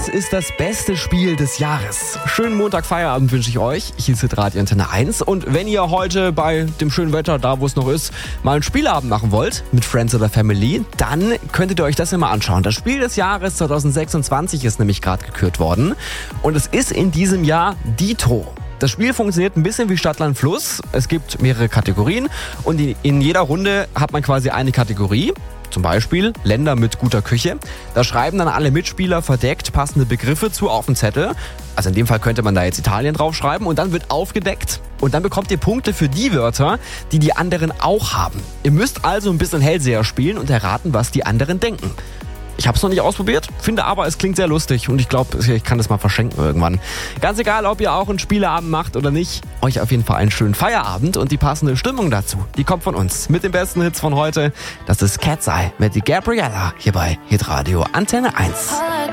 Was ist das beste Spiel des Jahres? Schönen Montag Feierabend wünsche ich euch. Hier ist Hitradio Antenne 1. Und wenn ihr heute bei dem schönen Wetter, da wo es noch ist, mal einen Spieleabend machen wollt, mit Friends oder Family, dann könntet ihr euch das immer anschauen. Das Spiel des Jahres 2026 ist nämlich gerade gekürt worden. Und es ist in diesem Jahr Dito. Das Spiel funktioniert ein bisschen wie Stadt, Land, Fluss. Es gibt mehrere Kategorien und in jeder Runde hat man quasi eine Kategorie. Zum Beispiel Länder mit guter Küche. Da schreiben dann alle Mitspieler verdeckt passende Begriffe zu auf den Zettel. Also in dem Fall könnte man da jetzt Italien draufschreiben und dann wird aufgedeckt. Und dann bekommt ihr Punkte für die Wörter, die die anderen auch haben. Ihr müsst also ein bisschen Hellseher spielen und erraten, was die anderen denken. Ich habe es noch nicht ausprobiert, finde aber, es klingt sehr lustig und ich glaube, ich kann das mal verschenken irgendwann. Ganz egal, ob ihr auch einen Spieleabend macht oder nicht, euch auf jeden Fall einen schönen Feierabend und die passende Stimmung dazu, die kommt von uns mit den besten Hits von heute. Das ist Cat's Eye mit die Gabriella hier bei Hitradio Antenne 1.